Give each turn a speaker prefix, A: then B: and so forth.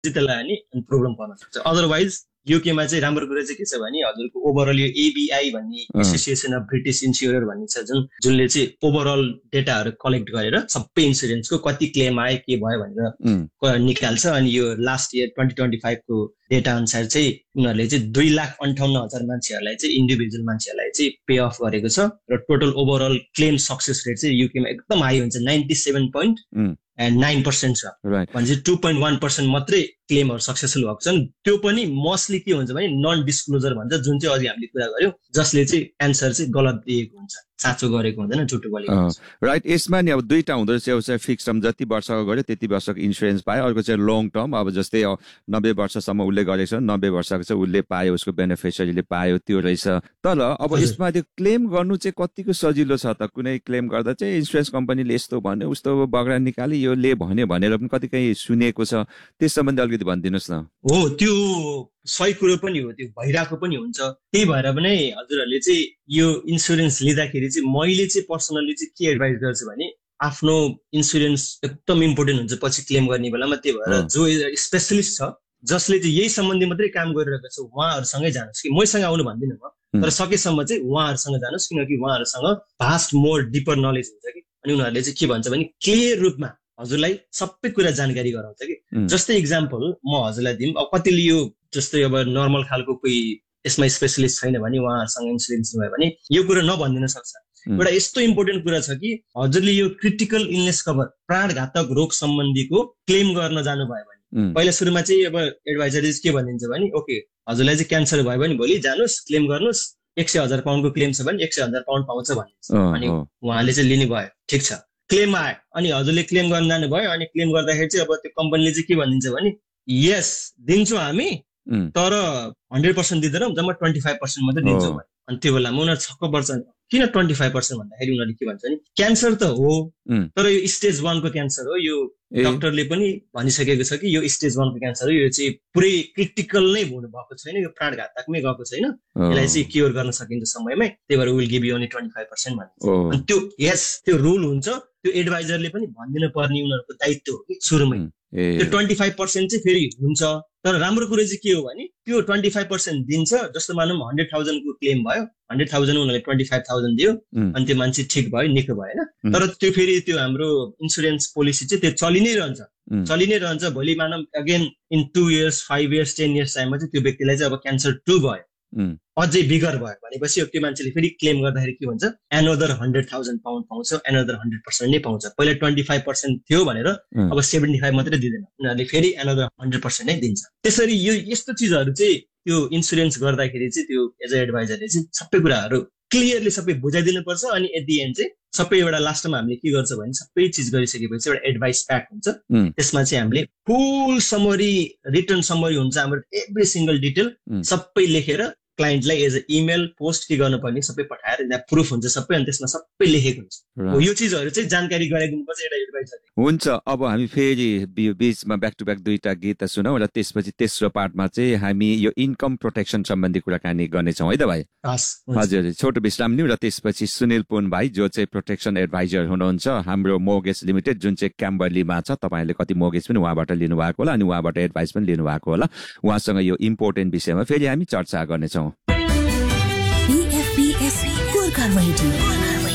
A: त्यसलाई नि प्रब्लम पर्न सक्छ। अदरवाइज युकेमा चाहिँ राम्रो कुरा चाहिँ के छ भने हजुरको ओभरअल यो एबिआई भन्ने एसोसिएसन अफ ब्रिटिस इन्स्योरर भन्ने छ जुनले चाहिँ ओभरअल डेटाहरू कलेक्ट गरेर सबै इन्सुरेन्सको कति क्लेम आयो के भयो भनेर निकाल्छ। अनि यो लास्ट इयर 2025 को डेटा अनुसार चाहिँ उनीहरूले चाहिँ 2,58,000 मान्छेहरूलाई चाहिँ इन्डिभिजुअल मान्छेहरूलाई चाहिँ पे अफ गरेको छ र total overall claim success rate चाहिँ युकेमा एकदम हाई हुन्छ 97.9% छ। भनेपछि 2.1% मात्रै क्लेमहरू सक्सेसफुल भएको छन्। त्यो पनि मोस्टली के हुन्छ भने नन डिस्क्लोजर भन्छ, जुन चाहिँ अघि हामीले कुरा गर्यौँ, जसले चाहिँ एन्सर चाहिँ गलत दिएको हुन्छ, साँचो गरेको हुँदैन, झुटो बोलेको हुन्छ।
B: राइट। यसमा नि अब दुईटा हुँदो रहेछ, एउटा फिक्स टर्म जति वर्षको गर्यो त्यति वर्षको इन्सुरेन्स पायो, अर्को चाहिँ लङ टर्म, अब जस्तै 90 वर्षसम्म उसले गरेको छ, 90 वर्षको चाहिँ उसले पायो, उसको बेनिफिसियरीले पायो, त्यो रहेछ। तर अब यसमा त्यो क्लेम गर्नु चाहिँ कतिको सजिलो छ त? कुनै क्लेम गर्दा चाहिँ इन्सुरेन्स कम्पनीले यस्तो भन्यो उस्तो बगडा निकाल्यो, यो ले भन्यो भनेर पनि कति कहीँ सुनेको छ, त्यस सम्बन्धी अलिकति भनिदिनुहोस् न।
A: हो, त्यो सही कुरो पनि हो, त्यो भइरहेको पनि हुन्छ। त्यही भएर पनि हजुरहरूले चाहिँ यो इन्सुरेन्स लिँदाखेरि चाहिँ मैले चाहिँ पर्सनली चाहिँ के एडभाइस गर्छु भने आफ्नो इन्सुरेन्स एकदम इम्पोर्टेन्ट हुन्छ पछि क्लेम गर्ने बेलामा। त्यही भएर जो स्पेसलिस्ट छ, जसले चाहिँ यही सम्बन्धी मात्रै काम गरिरहेको छ, उहाँहरूसँगै जानुहोस्। कि मैसँग आउनु भन्दिनँ म, तर सकेसम्म चाहिँ उहाँहरूसँग जानुहोस्, किनकि उहाँहरूसँग भास्ट मोर डिपर नलेज हुन्छ कि। अनि उनीहरूले चाहिँ के भन्छ भने क्लियर रूपमा हजुरलाई सबै कुरा जानकारी गराउँछ कि। जस्तै इक्जाम्पल म हजुरलाई दिउँ, अब कतिले यो जस्तै अब नर्मल खालको कोही यसमा स्पेसलिस्ट छैन भने उहाँहरूसँग इन्सुरेन्स भयो भने यो कुरा नभनिदिन सक्छ। एउटा यस्तो इम्पोर्टेन्ट कुरा छ कि हजुरले यो क्रिटिकल इलनेस कभर, प्राणघातक रोग सम्बन्धीको क्लेम गर्न जानुभयो भने पहिला सुरुमा चाहिँ अब एडभाइजरले के भनिदिन्छ भने ओके हजुरलाई चाहिँ क्यान्सर भयो भने भोलि जानुहोस् क्लेम गर्नुहोस्, 100,000 पाउन्डको क्लेम छ भने 100,000 पाउन्ड पाउँछ भनिन्छ। अनि उहाँले चाहिँ लिने भयो, ठिक छ, क्लेम आयो। अनि हजुरले क्लेम गर्न जानुभयो, अनि क्लेम गर्दाखेरि चाहिँ अब त्यो कम्पनीले चाहिँ के भनिदिन्छ भने यस दिन्छौँ हामी, तर 100% दिँदैनौँ, जम्मा 25% मात्रै दिन्छौँ। अनि त्यो बेलामा उनीहरू छक्क पर्छ, किन 25% भन्दाखेरि उनीहरूले के भन्छ भने क्यान्सर त हो, तर यो स्टेज 1 को क्यान्सर हो, यो डक्टरले पनि भनिसकेको छ कि यो स्टेज 1 को क्यान्सर हो, यो चाहिँ पुरै क्रिटिकल नै भएको छैन, यो प्राणघातकमै गएको छैन, यसलाई चाहिँ क्योर गर्न सकिन्छ समयमै, त्यही भएर विल गिभ यु ओन्ली 25% भन्छ। अनि त्यो यस त्यो रुल हुन्छ, त्यो एडभाइजरले पनि भनिदिनु पर्ने उनीहरूको दायित्व हो कि सुरुमै। त्यो 25% चाहिँ फेरि हुन्छ, तर राम्रो कुरो चाहिँ के हो भने त्यो 25% दिन्छ। जस्तो मानौँ 100,000 को क्लेम भयो, 100,000 उनीहरूले 25,000 दियो, अनि त्यो मान्छे ठिक भयो, निको भयो होइन। तर त्यो फेरि त्यो हाम्रो इन्सुरेन्स पोलिसी चाहिँ त्यो चलि नै रहन्छ। भोलि मानौँ again in 2 years, 5 years, 10 years टाइममा चाहिँ त्यो व्यक्तिलाई चाहिँ अब क्यान्सर 2 भयो, अझै बिगर भयो भनेपछि त्यो मान्छेले फेरि क्लेम गर्दाखेरि के भन्छ, एनदर 100,000 पाउन्ड पाउँछ, एनदर 100% नै पाउँछ। पहिला 25% थियो भनेर अब 75 मात्रै दिँदैन, उनीहरूले फेरि एनदर 100% नै दिन्छ। त्यसरी यो यस्तो चिजहरू चाहिँ त्यो इन्सुरेन्स गर्दाखेरि चाहिँ त्यो एज अ एडभाइजरले चाहिँ सबै कुराहरू क्लियरली सबै बुझाइदिनु पर्छ। अनि एट दि एन्ड चाहिँ सबै एउटा लास्टमा हामीले के गर्छ भने सबै चिज गरिसकेपछि एउटा एडभाइस प्याक हुन्छ, त्यसमा चाहिँ हामीले फुल समरी, रिटर्न समरी हुन्छ हाम्रो, एभ्री सिंगल डिटेल सबै लेखेर क्लाइन्टलाई एज अ इमेल पोस्ट के गर्नुपर्ने सबै पठाएर त्यहाँ प्रुफ हुन्छ सबै, अनि त्यसमा सबै लेखेको हुन्छ। यो चिजहरू चाहिँ जानकारी गराइदिनुपर्छ एउटा एडभाइजरले।
B: हुन्छ, अब हामी फेरि बीचमा ब्याक टु ब्याक दुईटा गीत सुनौँ र त्यसपछि तेस्रो पार्टमा चाहिँ हामी यो इन्कम प्रोटेक्सन सम्बन्धी कुराकानी गर्नेछौँ है त भाइ? हजुर, छोटो विश्राम लिउँ र त्यसपछि सुनिल पुन भाइ जो चाहिँ प्रोटेक्सन एडभाइजर हुनुहुन्छ हाम्रो मोर्गेज लिमिटेड जुन चाहिँ क्याम्बरलीमा छ, तपाईँहरूले कति मोर्गेज पनि उहाँबाट लिनुभएको होला अनि उहाँबाट एडभाइस पनि लिनुभएको होला, उहाँसँग यो इम्पोर्टेन्ट विषयमा फेरि हामी चर्चा गर्नेछौँ।
C: BFBS Gorkha radio.